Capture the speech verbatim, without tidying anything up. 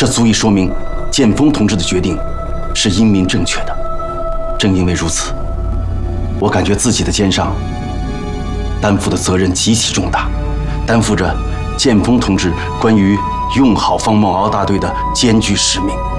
这足以说明剑锋同志的决定是英明正确的。正因为如此，我感觉自己的肩上担负的责任极其重大，担负着剑锋同志关于用好方茂敖大队的艰巨使命。